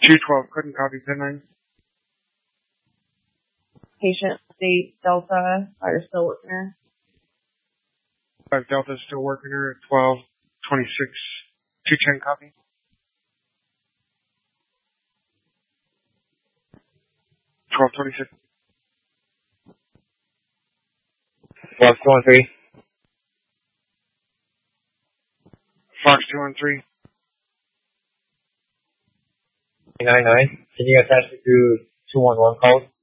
212, couldn't copy 10-9. Patient state Delta, are you still working her? 5 Delta still working her at 1226. 210 copy. Twelve 26. Fox 213. Fox 213. 399. Can you attach it to 211 code?